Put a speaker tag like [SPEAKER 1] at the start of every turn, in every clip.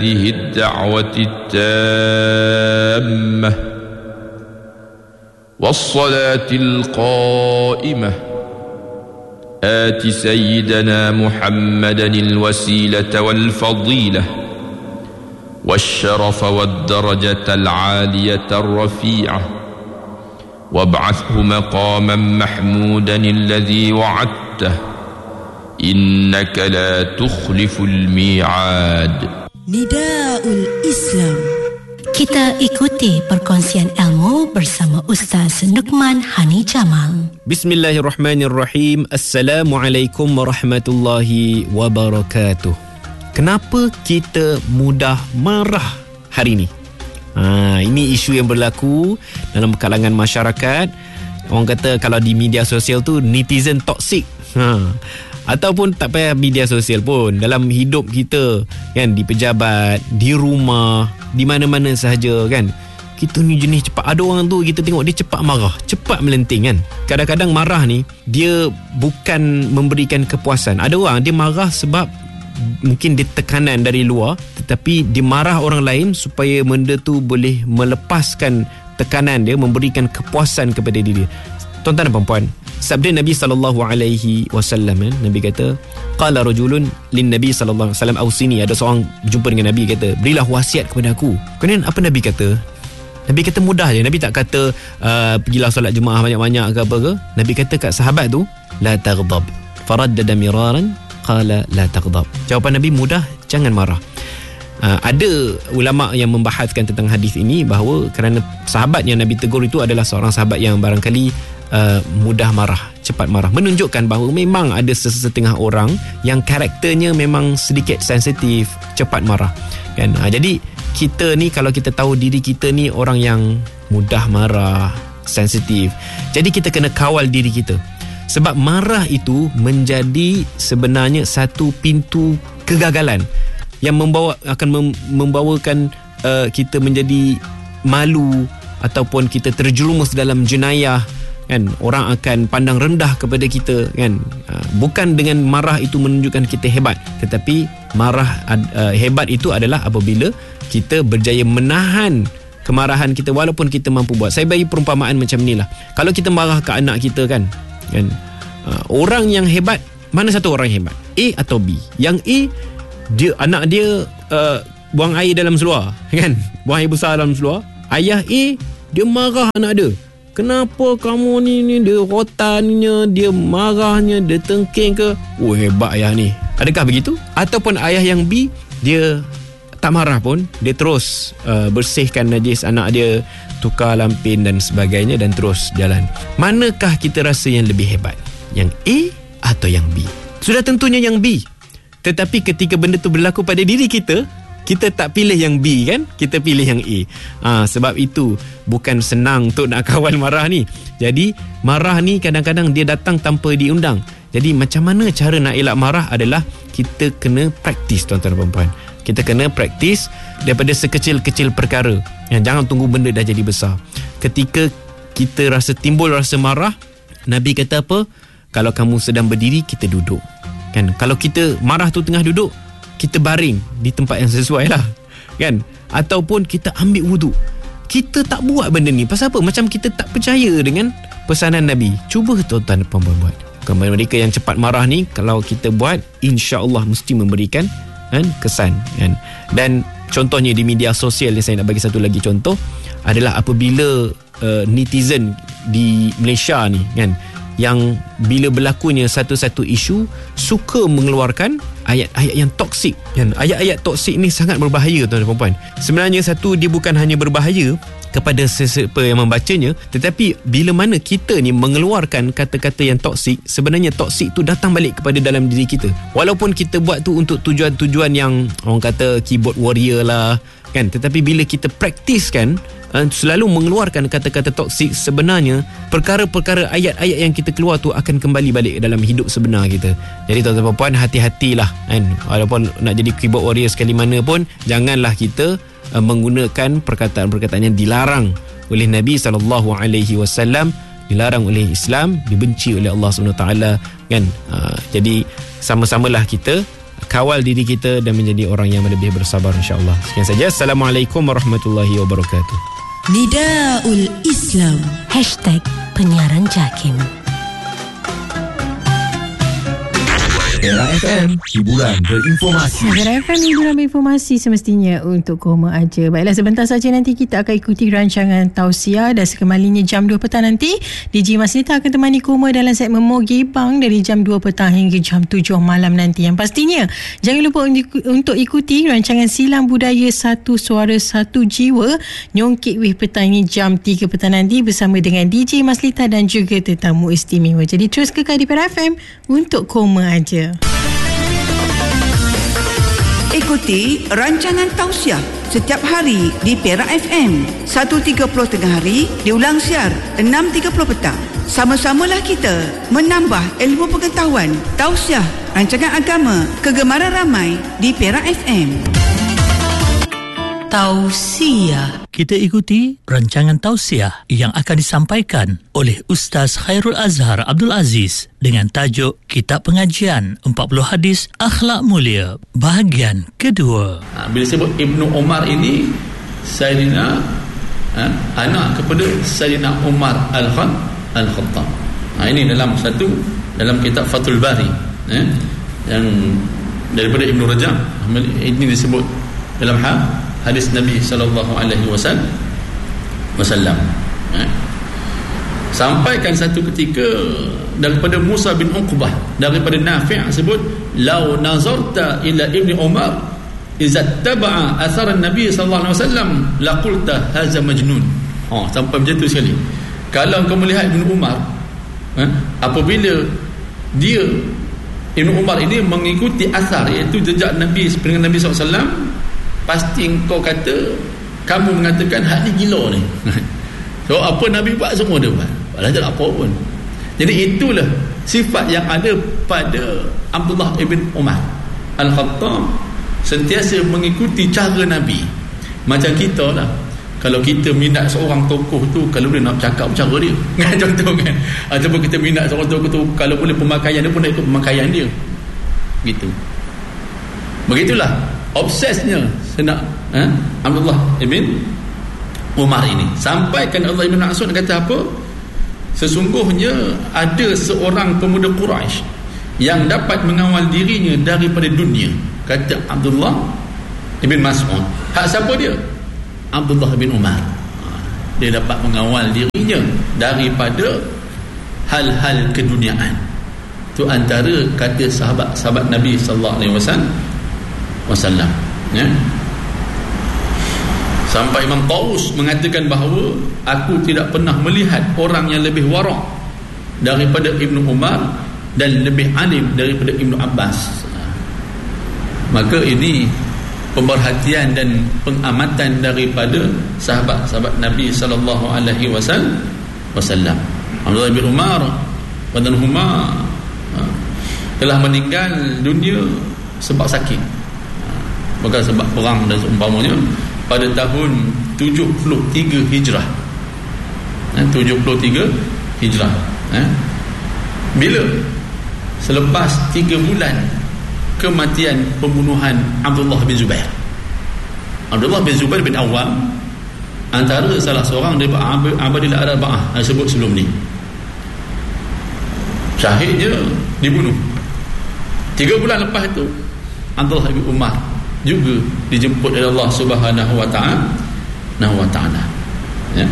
[SPEAKER 1] الدعوة التامة والصلاة القائمة آت سيدنا محمدا الوسيلة والفضيلة والشرف والدرجة العالية الرفيعة وابعثه مقاما محمودا الذي وعدته إنك لا تخلف الميعاد.
[SPEAKER 2] Nidaul Islam.
[SPEAKER 3] Kita ikuti perkongsian ilmu bersama Ustaz Nukman Hani Jamal.
[SPEAKER 4] Bismillahirrahmanirrahim. Assalamualaikum warahmatullahi wabarakatuh. Kenapa kita mudah marah hari ini? Ini isu yang berlaku dalam kalangan masyarakat. Orang kata kalau di media sosial tu netizen toksik. Ataupun tak payah media sosial pun, dalam hidup kita kan, di pejabat, di rumah, di mana-mana sahaja kan, kita ni jenis cepat. Ada orang tu kita tengok dia cepat marah, cepat melenting kan. Kadang-kadang marah ni dia bukan memberikan kepuasan. Ada orang dia marah sebab mungkin dia tekanan dari luar, tetapi dia marah orang lain supaya benda tu boleh melepaskan tekanan dia, memberikan kepuasan kepada diri. Tuan-tuan dan puan-puan, sabda Nabi SAW, Nabi kata, qala rajulun lin Nabi SAW ausini. Ada seorang jumpa dengan Nabi, kata, berilah wasiat kepada aku. Kemudian apa Nabi kata? Nabi kata mudah je. Nabi tak kata pergilah solat Jumaat banyak-banyak ke apa ke. Nabi kata kat sahabat tu, la taghdab. Faraddada miraran qala la taghdab. Jawapan Nabi mudah, jangan marah. Ada ulama yang membahaskan tentang hadis ini bahawa kerana sahabat yang Nabi tegur itu adalah seorang sahabat yang barangkali mudah marah, cepat marah, menunjukkan bahawa memang ada setengah orang yang karakternya memang sedikit sensitif, cepat marah kan. Jadi kita ni, kalau kita tahu diri kita ni orang yang mudah marah, sensitif, jadi kita kena kawal diri kita. Sebab marah itu menjadi sebenarnya satu pintu kegagalan yang akan membawakan kita menjadi malu ataupun kita terjerumus dalam jenayah kan. Orang akan pandang rendah kepada kita kan. Bukan dengan marah itu menunjukkan kita hebat, tetapi marah hebat itu adalah apabila kita berjaya menahan kemarahan kita walaupun kita mampu buat. Saya bagi perumpamaan macam ni lah. Kalau kita marah ke anak kita kan, orang yang hebat, mana satu orang yang hebat, A atau B? Yang A, dia anak dia buang air dalam seluar kan, buang air besar dalam seluar. Ayah A, dia marah anak dia, kenapa kamu ni dia rotannya, dia marahnya, dia tengking ke. Oh, hebat ayah ni. Adakah begitu? Ataupun ayah yang B, dia tak marah pun, dia terus bersihkan najis anak dia, tukar lampin dan sebagainya, dan terus jalan. Manakah kita rasa yang lebih hebat, yang A atau yang B? Sudah tentunya yang B. Tetapi ketika benda tu berlaku pada diri kita, kita tak pilih yang B kan, kita pilih yang A. Sebab itu bukan senang untuk nak kawal marah ni. Jadi marah ni kadang-kadang dia datang tanpa diundang. Jadi macam mana cara nak elak marah adalah kita kena praktis, tuan-tuan dan puan-puan. Kita kena praktis daripada sekecil-kecil perkara. Jangan tunggu benda dah jadi besar. Ketika kita rasa timbul rasa marah, Nabi kata apa? Kalau kamu sedang berdiri, kita duduk kan. Kalau kita marah tu tengah duduk, kita baring di tempat yang sesuai lah kan. Ataupun kita ambil wuduk. Kita tak buat benda ni pasal apa? Macam kita tak percaya dengan pesanan Nabi. Cuba tuan-tuan dan puan-puan buat. Mereka yang cepat marah ni, kalau kita buat, insya-Allah mesti memberikan kesan kan. Dan contohnya di media sosial ni, saya nak bagi satu lagi contoh adalah apabila netizen di Malaysia ni kan, yang bila berlakunya satu-satu isu suka mengeluarkan ayat-ayat yang toksik kan. Ayat-ayat toksik ni sangat berbahaya, tuan-tuan dan puan-puan. Sebenarnya satu, dia bukan hanya berbahaya kepada sesiapa yang membacanya, tetapi bila mana kita ni mengeluarkan kata-kata yang toksik, sebenarnya toksik tu datang balik kepada dalam diri kita. Walaupun kita buat tu untuk tujuan-tujuan yang orang kata keyboard warrior lah kan, tetapi bila kita praktiskan selalu mengeluarkan kata-kata toksik, sebenarnya perkara-perkara ayat-ayat yang kita keluar tu akan kembali balik dalam hidup sebenar kita. Jadi tuan-tuan dan puan, hati-hatilah kan. Walaupun nak jadi keyboard warrior sekali mana pun, janganlah kita menggunakan perkataan-perkataan yang dilarang oleh Nabi SAW, dilarang oleh Islam, dibenci oleh Allah SWT kan. Jadi sama-samalah kita kawal diri kita dan menjadi orang yang lebih bersabar, insya-Allah. Sekian saja. Assalamualaikum warahmatullahi wabarakatuh.
[SPEAKER 2] Nidaul Islam.
[SPEAKER 3] #penyiaran JAKIM.
[SPEAKER 5] Era FM, hiburan berinformasi.
[SPEAKER 6] Era FM, hiburan berinformasi semestinya untuk koma aja. Baiklah, sebentar saja nanti kita akan ikuti rancangan tausiah dan sekembalinya jam 2 petang nanti DJ Maslita akan temani koma dalam segmen Mogi Bang dari jam 2 petang hingga jam 7 malam nanti. Yang pastinya jangan lupa untuk ikuti rancangan Silang Budaya Satu Suara Satu Jiwa Nyongkit Wih petang ini jam 3 petang nanti bersama dengan DJ Maslita dan juga tetamu istimewa. Jadi terus kekal di Era FM untuk koma aja.
[SPEAKER 7] Ikuti rancangan tausiah setiap hari di Perak FM 1.30 tengah hari, diulang siar 6.30 petang. Sama-samalah kita menambah ilmu pengetahuan. Tausiah, rancangan agama kegemaran ramai di Perak FM.
[SPEAKER 2] Tausiah.
[SPEAKER 8] Kita ikuti rancangan tausiah yang akan disampaikan oleh Ustaz Khairul Azhar Abdul Aziz dengan tajuk Kitab Pengajian 40 Hadis Akhlak Mulia bahagian kedua.
[SPEAKER 9] Bila sebut Ibnu Umar ini, Sayyidina anak kepada Sayyidina Umar Al-Khattab. Ini dalam kitab Fathul Bari yang daripada Ibnu Rajab. Ini disebut dalam hadis Nabi sallallahu alaihi wasallam. Sampaikan satu ketika daripada Musa bin Uqbah, daripada Nafi' sebut, "Lau nazarta ila Ibni Umar idza taba'a athar Nabi sallallahu alaihi wasallam laqulta hadza majnun." Sampai macam tu sekali. Kalau kau melihat Ibnu Umar, apabila dia Ibnu Umar ini mengikuti asar, iaitu jejak Nabi dengan Nabi sallallahu alaihi wasallam, pasti kau kata, kamu mengatakan hak ni gila ni. So apa Nabi buat semua dia buat, padahal tak apa pun. Jadi itulah sifat yang ada pada Abdullah ibn Umar Al-Khattab, sentiasa mengikuti cara Nabi. Macam kita lah, kalau kita minat seorang tokoh tu, kalau dia nak cakap cara dia kan, contoh kan, ataupun kita minat seorang tokoh tu, kalau boleh pemakaian dia pun nak ikut pemakaian dia gitu. Begitulah obsesnya senak Abdullah ibn Umar ini. Sampaikan Allah ibn Mas'ud kata apa? Sesungguhnya ada seorang pemuda Quraisy yang dapat mengawal dirinya daripada dunia, kata Abdullah ibn Mas'ud. Hak siapa dia? Abdullah bin Umar. Dia dapat mengawal dirinya daripada hal-hal keduniaan. Itu antara kata sahabat Nabi sallallahu alaihi wasallam. Sampai Imam Taus mengatakan bahawa aku tidak pernah melihat orang yang lebih warak daripada Ibnu Umar dan lebih alim daripada Ibnu Abbas. Maka ini pemerhatian dan pengamatan daripada sahabat-sahabat Nabi sallallahu alaihi wasallam. Abdullah bin Umar radhiyallahu telah meninggal dunia sebab sakit, bukan sebab perang dan seumpamanya, pada tahun 73 Hijrah. 73 Hijrah. Bila? Selepas 3 bulan kematian pembunuhan Abdullah bin Zubair. Abdullah bin Zubair bin Awam antara salah seorang daripada Abadilah Arba'ah yang sebut sebelum ni. Syahidnya dibunuh. 3 bulan lepas itu Abdullah bin Umar juga dijemput oleh Allah Subhanahu wa ta'ala. Ya.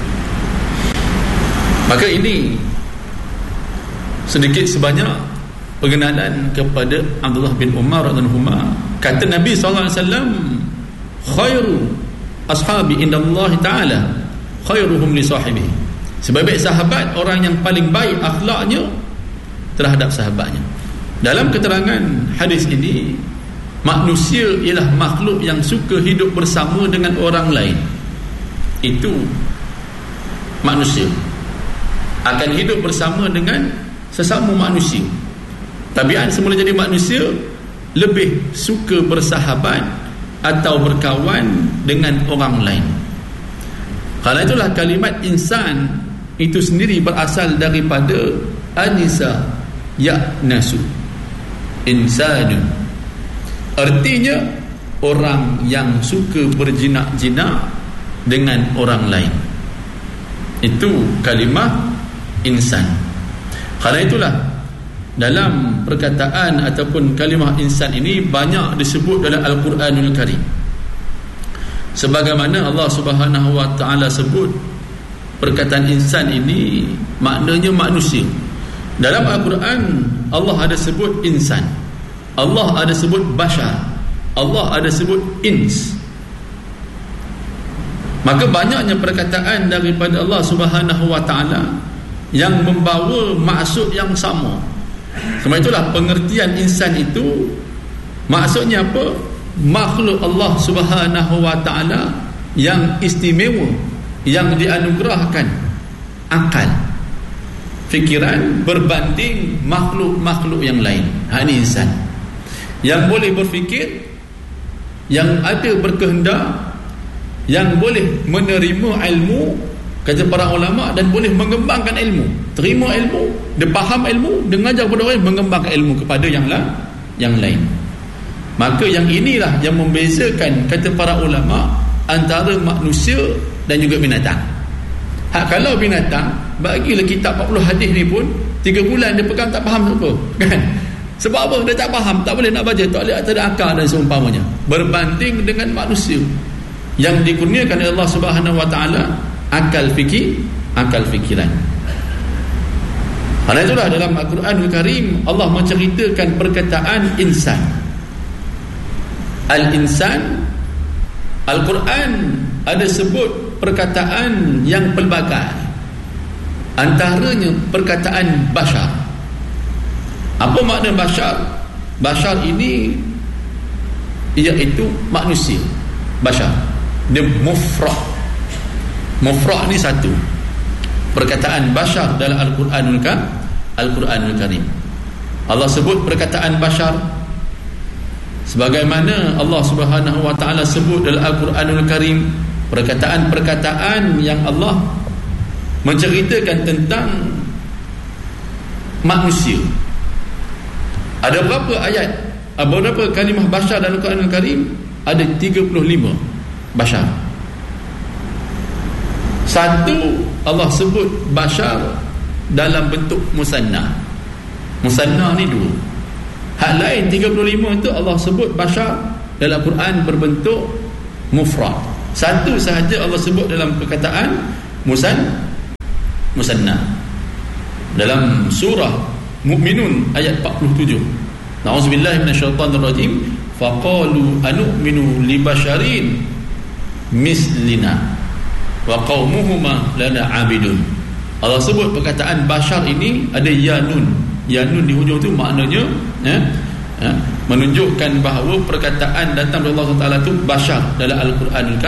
[SPEAKER 9] Maka ini sedikit sebanyak pengenalan kepada Abdullah bin Umar radhiyallahu anhu. Kata Nabi sallallahu alaihi wasallam, khairu ashabi indallahi ta'ala khairuhum li sahibihi. Sebaik-baik sahabat orang yang paling baik akhlaknya terhadap sahabatnya. Dalam keterangan hadis ini, manusia ialah makhluk yang suka hidup bersama dengan orang lain. Itu manusia akan hidup bersama dengan sesama manusia. Tabiat semula jadi manusia lebih suka bersahabat atau berkawan dengan orang lain. Kalau itulah kalimat insan itu sendiri berasal daripada anisa ya'nasu, insanun Artinya orang yang suka berjinak-jinak dengan orang lain. Itu kalimah insan. Kerana itulah dalam perkataan ataupun kalimah insan ini banyak disebut dalam Al-Quranul Karim. Sebagaimana Allah Subhanahu wa taala sebut perkataan insan ini maknanya manusia. Dalam Al-Quran Allah ada sebut insan, Allah ada sebut bashar, Allah ada sebut ins. Maka banyaknya perkataan daripada Allah Subhanahu wa taala yang membawa maksud yang sama. Sebab itulah pengertian insan itu maksudnya apa? Makhluk Allah Subhanahu wa taala yang istimewa, yang dianugerahkan akal, fikiran berbanding makhluk-makhluk yang lain. Ini insan yang boleh berfikir, yang ada berkehendak, yang boleh menerima ilmu, kata para ulama, dan boleh mengembangkan ilmu. Terima ilmu, dia faham ilmu, dia mengajar kepada orang, mengembangkan ilmu kepada yang lain. Maka yang inilah yang membezakan, kata para ulama, antara manusia dan juga binatang. Kalau binatang, bagilah kitab 40 hadis ni pun 3 bulan dia pegang tak faham apa, kan? Sebab apa? Dia tak faham, tak boleh nak baca, tak boleh ada akal dan seumpamanya. Berbanding dengan manusia yang dikurniakan oleh Allah Subhanahu wa taala akal fikiran. Karena itulah dalam Al-Quranul Karim Allah menceritakan perkataan insan. Al-insan, Al-Quran ada sebut perkataan yang pelbagai. Antaranya perkataan bashar. Apa makna bashar? Bashar ini iaitu manusia. Bashar dia mufrad. Mufrad ni satu. Perkataan bashar dalam Al-Quranul Karim. Allah sebut perkataan bashar sebagaimana Allah Subhanahu wa taala sebut dalam Al-Quranul Karim perkataan-perkataan yang Allah menceritakan tentang manusia. Ada berapa ayat, berapa kalimah bashar dalam Al-Quranul Karim? Ada 35 bashar. Satu, Allah sebut bashar dalam bentuk musanna. Musanna ni 2. Hak lain 35 itu Allah sebut bashar dalam Quran berbentuk mufrad. Satu sahaja Allah sebut dalam perkataan musanna. Dalam surah Mu'minun ayat 47. Na'udzubillahi minasyaitonirrajim. Faqalu anu'minu li basharin mislina wa qaumuhuma lana 'abidun. Allah sebut perkataan bashar ini ada ya nun. Ya nun di hujung tu maknanya menunjukkan bahawa perkataan datang dari Allah SWT itu bashar dalam Al-Quranul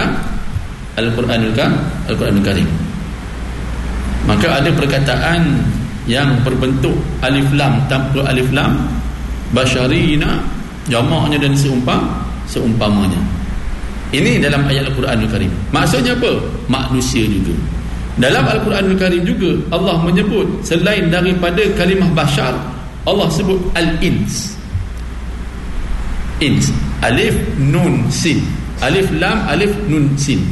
[SPEAKER 9] Karim. Maka ada perkataan yang berbentuk alif lam tanpa alif lam, basharina, jamaknya dan seumpamanya. Ini dalam ayat Al-Quranul Karim. Maksudnya apa? Manusia juga. Dalam Al-Quranul Karim juga Allah menyebut selain daripada kalimah bashar, Allah sebut al-ins. Ins, alif nun sin, alif lam alif nun sin.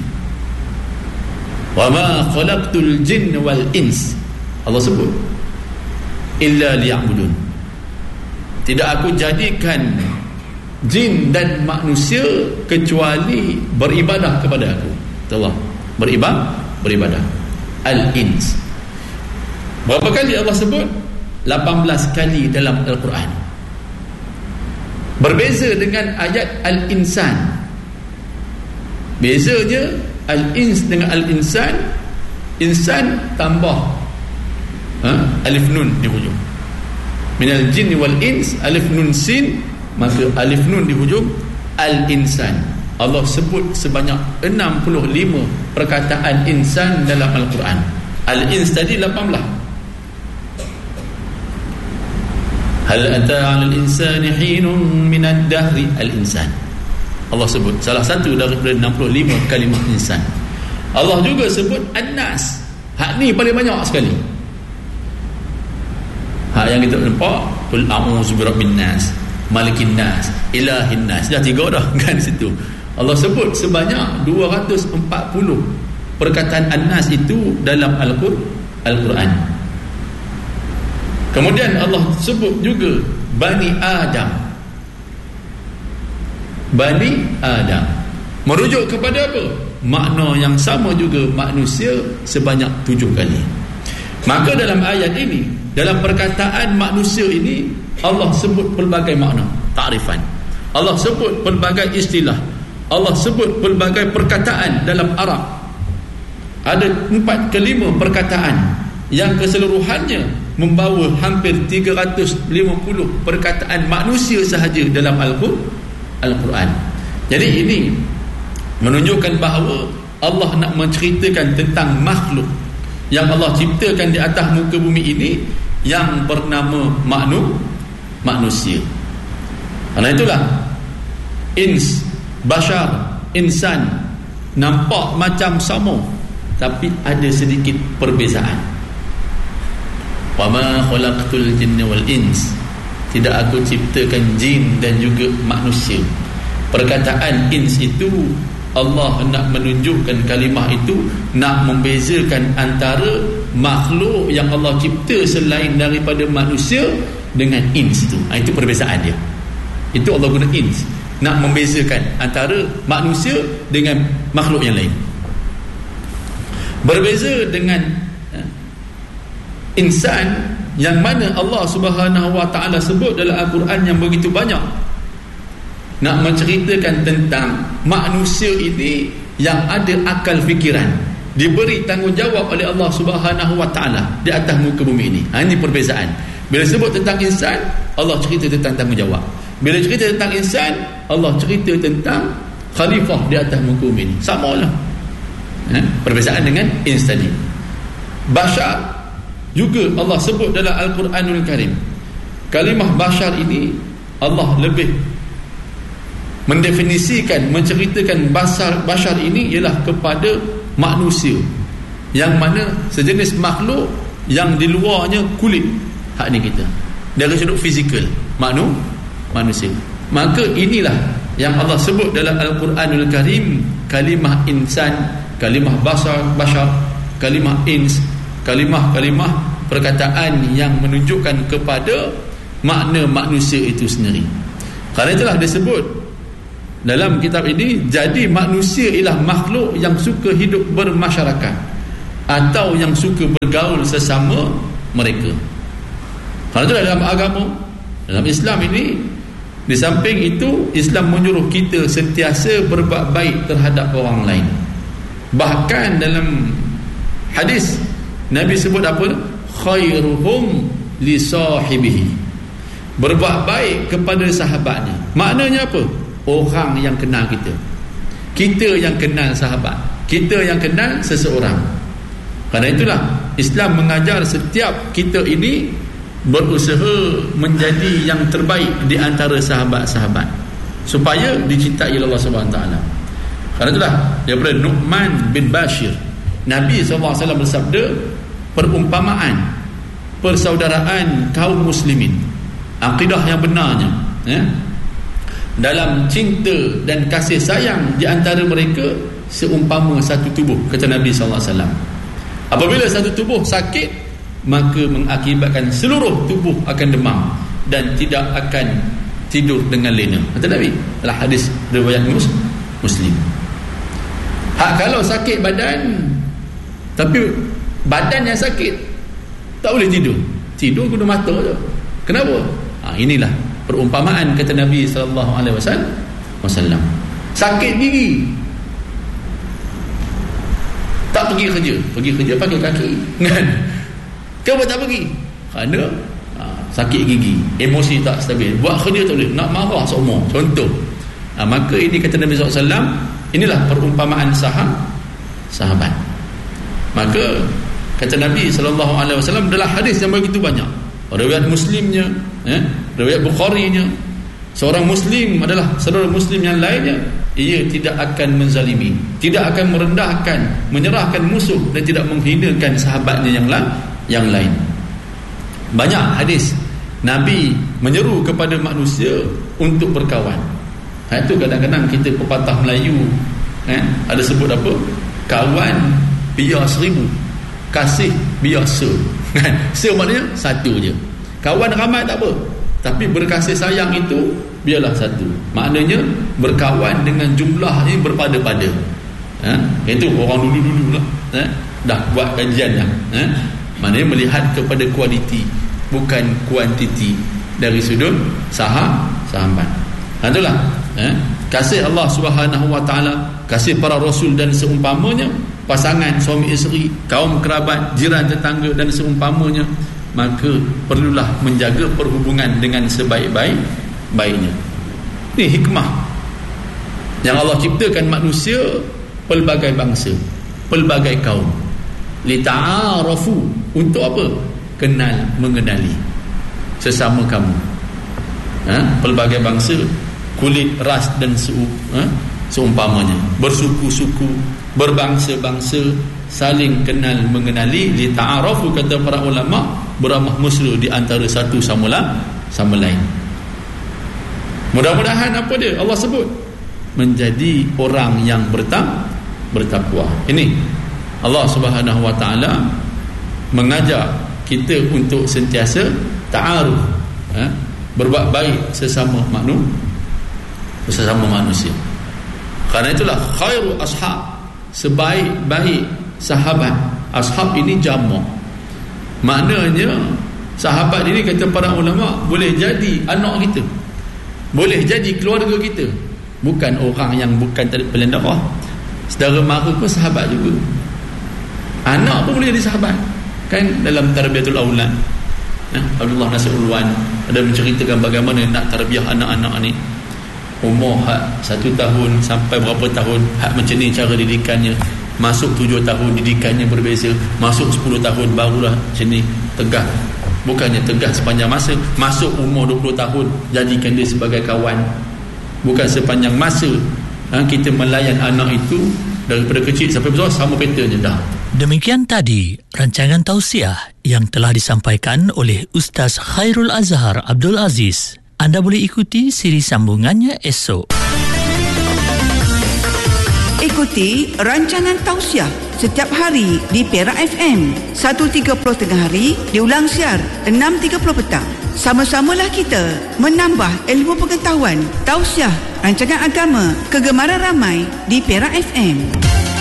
[SPEAKER 9] Wa ma khalaqtul jinna wal ins, Allah sebut illa liya'budun. Tidak aku jadikan jin dan manusia kecuali beribadah kepada aku. Allah beribadah. Al-ins. Berapa kali Allah sebut? 18 kali dalam Al-Quran. Berbeza dengan ayat Al-Insan. Bezanya Al-Ins dengan Al-Insan, insan tambah alif nun di hujung. Minal jinni wal ins, alif nun sin, maka alif nun di hujung Al-Insan. Allah sebut sebanyak 65 perkataan insan dalam Al-Quran. Al-ins tadi 18. Hal ata 'alal insani hinun minad dahri, al-insan. Allah sebut salah satu daripada 65 kalimah insan. Allah juga sebut an-nas. Hak ni paling banyak sekali. Hak yang kita nampak, qul a'udzu birabbin nas. Malikin nas, Ilahin nas. Dah 3 dah kan situ. Allah sebut sebanyak 240 perkataan An-Nas itu dalam Al-Quran. Kemudian Allah sebut juga Bani Adam. Merujuk kepada apa? Makna yang sama juga, manusia sebanyak 7 kali. Maka dalam ayat ini, dalam perkataan manusia ini, Allah sebut pelbagai makna, ta'rifan. Allah sebut pelbagai istilah. Allah sebut pelbagai perkataan dalam Arab. Ada 4 ke 5 perkataan yang keseluruhannya membawa hampir 350 perkataan manusia sahaja dalam Al-Quran. Jadi ini menunjukkan bahawa Allah nak menceritakan tentang makhluk yang Allah ciptakan di atas muka bumi ini yang bernama manusia. Karena itulah ins, bashar, insan nampak macam sama, tapi ada sedikit perbezaan. Wa ma khalaqtul jinna wal ins, tidak aku ciptakan jin dan juga manusia. Perkataan ins itu Allah nak menunjukkan, kalimah itu nak membezakan antara makhluk yang Allah cipta selain daripada manusia dengan ins itu. Itu perbezaan dia. Itu Allah guna ins, nak membezakan antara manusia dengan makhluk yang lain. Berbeza dengan insan yang mana Allah Subhanahu wa taala sebut dalam Al-Quran yang begitu banyak, nak menceritakan tentang manusia ini yang ada akal fikiran, diberi tanggungjawab oleh Allah Subhanahu wa taala di atas muka bumi ini. Ini perbezaan. Bila sebut tentang insan, Allah cerita tentang tanggungjawab. Bila cerita tentang insan, Allah cerita tentang khalifah di atas muka bumi ini. Samalah. Perbezaan dengan ins tadi. Bashar juga Allah sebut dalam Al-Quranul Karim. Kalimah bashar ini Allah lebih mendefinisikan, menceritakan bashar ini ialah kepada manusia, yang mana sejenis makhluk yang di luarnya kulit hak ni kita, dari sudut fizikal manusia. Maka inilah yang Allah sebut dalam Al-Quranul Karim, kalimah insan, kalimah bashar, kalimah ins, kalimah perkataan yang menunjukkan kepada makna manusia itu sendiri. Kerana itulah disebut dalam kitab ini, jadi manusia ialah makhluk yang suka hidup bermasyarakat atau yang suka bergaul sesama mereka. Kerana itulah dalam agama, dalam Islam ini, di samping itu Islam menyuruh kita sentiasa berbuat baik terhadap orang lain. Bahkan dalam hadis Nabi sebut apa? Khairuhum li sahibihi, berbuat baik kepada sahabatnya. Maknanya apa? Orang yang kenal kita, kita yang kenal sahabat, kita yang kenal seseorang. Kerana itulah Islam mengajar setiap kita ini berusaha menjadi yang terbaik di antara sahabat-sahabat supaya dicintai oleh Allah Subhanahu Wa Taala. Kerana itulah daripada Nu'man bin Bashir, Nabi SAW bersabda, perumpamaan persaudaraan kaum muslimin, akidah yang benarnya dalam cinta dan kasih sayang di antara mereka seumpama satu tubuh, kata Nabi SAW. Apabila satu tubuh sakit, maka mengakibatkan seluruh tubuh akan demam dan tidak akan tidur dengan lena, kata Nabi dalam hadis riwayat Muslim. Kalau sakit badan, tapi badan yang sakit, tak boleh tidur guna mata je. Kenapa? Inilah perumpamaan, kata Nabi SAW. Sakit gigi, tak pergi kerja pakai kaki kan? Kenapa tak pergi? Kerana sakit gigi, emosi tak stabil, buat kerja tak boleh, nak marah seumur, contoh. Maka ini kata Nabi SAW, inilah perumpamaan sahabat. Maka kata Nabi SAW dalam hadis yang begitu banyak, riwayat Muslimnya, riwayat Bukharinya, seorang Muslim adalah saudara Muslim yang lainnya, ia tidak akan menzalimi, tidak akan merendahkan, menyerahkan musuh dan tidak menghinakan sahabatnya yang lain. Banyak hadis Nabi menyeru kepada manusia untuk berkawan. Itu kadang-kadang kita pepatah Melayu ada sebut apa? Kawan biar 1000, kasih biar se. Se maknanya satu je. Kawan ramai tak apa, tapi berkasih sayang itu biarlah satu. Maknanya berkawan dengan jumlah ini berpada-pada. Itu orang dulu-dulu lah dah buat kajian dah. Maknanya melihat kepada kualiti, bukan kuantiti dari sudut sahabat. Itulah kasih Allah Subhanahu Wa Taala, kasih para rasul dan seumpamanya, pasangan suami isteri, kaum kerabat, jiran tetangga dan seumpamanya, maka perlulah menjaga perhubungan dengan sebaik-baiknya. Ini hikmah yang Allah ciptakan manusia pelbagai bangsa, pelbagai kaum. Lita'arafu, untuk apa? Kenal mengenali sesama kamu. Pelbagai bangsa, kulit, ras dan seumpamanya, bersuku-suku, berbangsa-bangsa, saling kenal mengenali. Lita'arafu, kata para ulama, beramah mesra di antara satu sama lain. Mudah-mudahan apa dia Allah sebut? Menjadi orang yang bertakwa. Ini Allah Subhanahu Wa Taala mengajak kita untuk sentiasa ta'aruf, berbuat baik sesama manusia. Karena itulah khairu ashab, sebaik-baik sahabat. Ashab ini jamak, maknanya sahabat ini, kata para ulama, boleh jadi anak kita, boleh jadi keluarga kita, bukan orang yang bukan pilihan dakwah. Saudara mara pun sahabat juga, anak pun boleh jadi sahabat. Kan dalam Tarbiyatul Aulad, Abdullah Nasir Ulwan ada menceritakan bagaimana nak tarbiyah anak-anak ni. Umur 1 tahun sampai berapa tahun, macam ni cara didikannya. Masuk 7 tahun didikannya berbeza, masuk 10 tahun barulah macam ni tegas. Bukannya tegas sepanjang masa. Masuk umur 20 tahun jadikan dia sebagai kawan. Bukan sepanjang masa kita melayan anak itu daripada kecil sampai besar sama petanya dah.
[SPEAKER 8] Demikian tadi rancangan tausiah yang telah disampaikan oleh Ustaz Khairul Azhar Abdul Aziz. Anda boleh ikuti siri sambungannya esok.
[SPEAKER 7] Ikuti rancangan tausiah setiap hari di Perak FM 1.30 tengah hari, diulang siar 6.30 petang. Sama-samalah kita menambah ilmu pengetahuan. Tausiah rancangan agama kegemaran ramai di Perak FM.